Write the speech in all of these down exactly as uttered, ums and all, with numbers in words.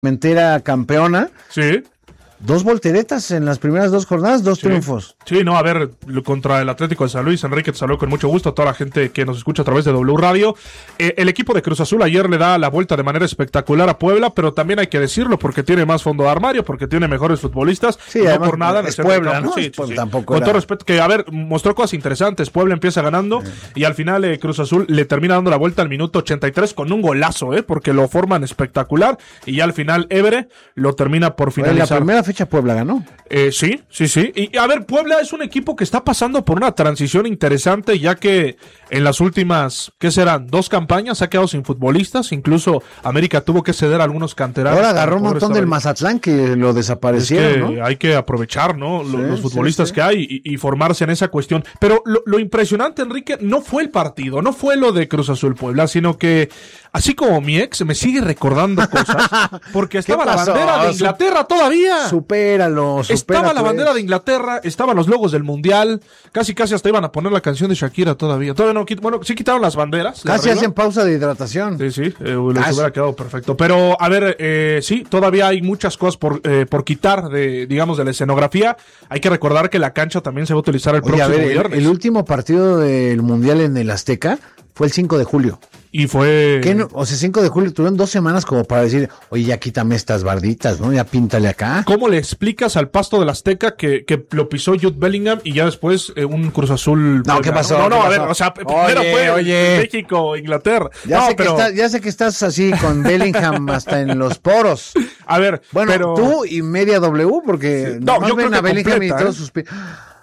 Mentera campeona. Sí. Dos volteretas en las primeras dos jornadas, dos sí. triunfos. Sí, no, a ver, contra el Atlético de San Luis, Enrique, te saludo con mucho gusto a toda la gente que nos escucha a través de W Radio. Eh, el equipo de Cruz Azul ayer le da la vuelta de manera espectacular a Puebla, pero también hay que decirlo porque tiene más fondo de armario, porque tiene mejores futbolistas. Sí, no además, por nada. es Puebla, ¿no? Sí, es Puebla, sí, sí. Tampoco con era... todo respeto, que a ver, mostró cosas interesantes. Puebla empieza ganando sí. y al final eh, Cruz Azul le termina dando la vuelta al minuto ochenta y tres con un golazo, eh, porque lo forman espectacular y ya al final Évere lo termina por finalizar. En la primera fecha Puebla ganó. Eh, sí, sí, sí. Y a ver, Puebla es un equipo que está pasando por una transición interesante, ya que en las últimas, ¿qué serán? Dos campañas ha quedado sin futbolistas, incluso América tuvo que ceder a algunos canteranos. Ahora agarró un montón del Mazatlán que lo desaparecieron, es que ¿no? Hay que aprovechar, ¿no? Los, sí, los futbolistas sí, sí. que hay y, y formarse en esa cuestión. Pero lo, lo impresionante, Enrique, no fue el partido, no fue lo de Cruz Azul Puebla, sino que así como mi ex me sigue recordando cosas, porque estaba la bandera de Inglaterra todavía. Supéralo, supéralo. Estaba la bandera de Inglaterra, estaban los logos del Mundial, casi casi hasta iban a poner la canción de Shakira todavía. Todavía no, bueno, sí quitaron las banderas. Casi hacen pausa de hidratación. Sí, sí, eh, les hubiera quedado perfecto. Pero, a ver, eh, sí, todavía hay muchas cosas por, eh, por quitar de, digamos, de la escenografía. Hay que recordar que la cancha también se va a utilizar el Oye, próximo a ver, viernes. El, el último partido del Mundial en el Azteca fue el cinco de julio. Y fue... ¿Qué no? O sea, cinco de julio, tuvieron dos semanas como para decir, oye, ya quítame estas barditas, ¿no? Ya píntale acá. ¿Cómo le explicas al pasto del Azteca que, que lo pisó Jude Bellingham y ya después eh, un Cruz Azul? No, ¿qué pasó? No, no, ¿Qué a ver, pasó? o sea, primero oye, fue oye. México, Inglaterra. Ya, no, sé pero... que está, ya sé que estás así con Bellingham hasta en los poros. A ver, bueno, pero... tú y media W, porque sí. no, yo creo ven a que Bellingham completa, y todos ¿eh? sus... pi-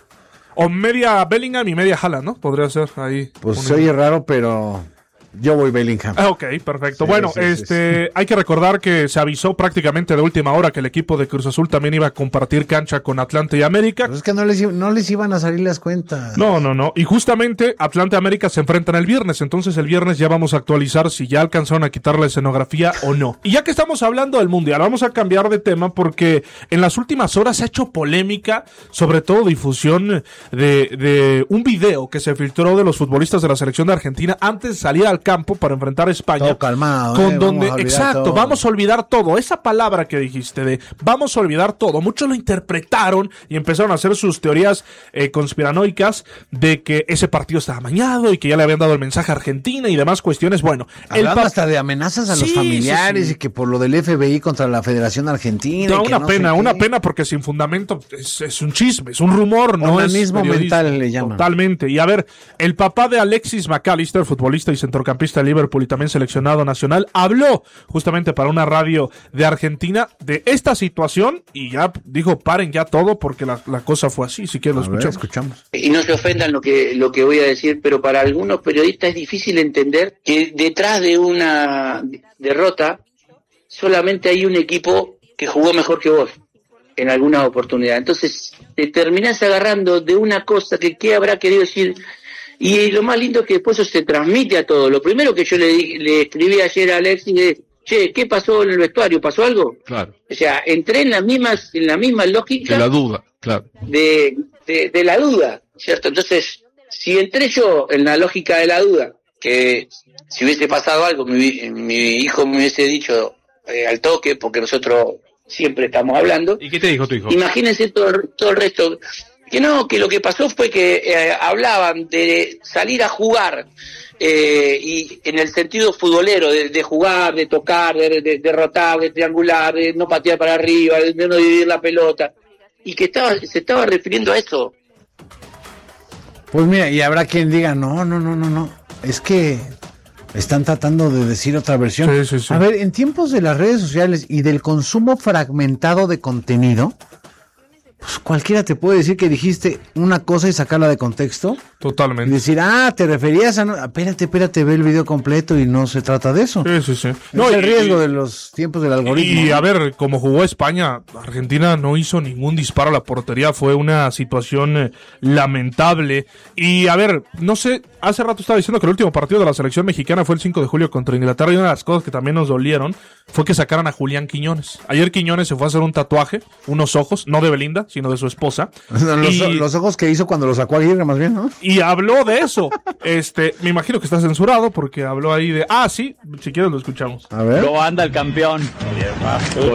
O media Bellingham y media Haaland, ¿no? Podría ser ahí. Pues un... se oye raro, pero... Yo voy Bellingham. Ah, ok, perfecto. Sí, bueno, sí, este, sí, sí. hay que recordar que se avisó prácticamente de última hora que el equipo de Cruz Azul también iba a compartir cancha con Atlante y América. Pero es que no les, no les iban a salir las cuentas. No, no, no. Y justamente Atlante y América se enfrentan el viernes. Entonces el viernes ya vamos a actualizar si ya alcanzaron a quitar la escenografía o no. Y ya que estamos hablando del Mundial, vamos a cambiar de tema porque en las últimas horas se ha hecho polémica, sobre todo difusión de, de un video que se filtró de los futbolistas de la selección de Argentina antes de salir al campo para enfrentar a España. Todo calmado, con eh, donde, vamos a exacto, todo. vamos a olvidar todo. Esa palabra que dijiste de vamos a olvidar todo, muchos lo interpretaron y empezaron a hacer sus teorías eh, conspiranoicas de que ese partido estaba amañado y que ya le habían dado el mensaje a Argentina y demás cuestiones. Bueno, hablando el pa- hasta de amenazas a sí, los familiares sí, sí. y que por lo del F B I contra la Federación Argentina. No, y que una no pena, sé qué. una pena porque sin fundamento es, es un chisme, es un rumor, no es Onanismo periodismo. mental le llaman. Totalmente. Y a ver, el papá de Alexis McAllister, futbolista y centrocampista de Liverpool y también seleccionado nacional, habló justamente para una radio de Argentina de esta situación y ya dijo, paren ya todo porque la, la cosa fue así. Si quieren lo A ver, escuchamos. escuchamos. Y no se ofendan lo que, lo que voy a decir, pero para algunos periodistas es difícil entender que detrás de una derrota solamente hay un equipo que jugó mejor que vos en alguna oportunidad. Entonces te terminás agarrando de una cosa que qué habrá querido decir. Y lo más lindo es que después eso se transmite a todo. Lo primero que yo le, di, le escribí ayer a Alexis es, che, ¿qué pasó en el vestuario? ¿Pasó algo? Claro. O sea, entré en la misma, en la misma lógica De la duda, claro. de, de, de la duda, ¿cierto? Entonces, si entré yo en la lógica de la duda, que si hubiese pasado algo, mi, mi hijo me hubiese dicho eh, al toque, porque nosotros siempre estamos hablando. ¿Y qué te dijo tu hijo? Imagínense todo, todo el resto. Que no, que lo que pasó fue que eh, hablaban de salir a jugar, eh, y en el sentido futbolero, de, de jugar, de tocar, de, de derrotar, de triangular, de no patear para arriba, de, de no dividir la pelota, y que estaba se estaba refiriendo a eso. Pues mira, y habrá quien diga, no, no, no, no, no, es que están tratando de decir otra versión. Sí, sí, sí. A ver, en tiempos de las redes sociales y del consumo fragmentado de contenido, pues cualquiera te puede decir que dijiste una cosa y sacarla de contexto. Y Totalmente. decir, ah, te referías a... No... Espérate, espérate, ve el video completo y no se trata de eso. Sí, sí, sí. No, es el y- riesgo de los tiempos del algoritmo. Y a ver, como jugó España, Argentina no hizo ningún disparo a la portería, fue una situación eh, lamentable. Y a ver, no sé, hace rato estaba diciendo que el último partido de la selección mexicana fue el cinco de julio contra Inglaterra y una de las cosas que también nos dolieron fue que sacaran a Julián Quiñones. Ayer Quiñones se fue a hacer un tatuaje, unos ojos, no de Belinda, sino de su esposa. los, y, los ojos que hizo cuando lo sacó a Aguirre, más bien, ¿no? y habló de eso. Este, me imagino que está censurado porque habló ahí de, ah, sí, si quieres lo escuchamos. A ver. ¿Cómo anda el campeón?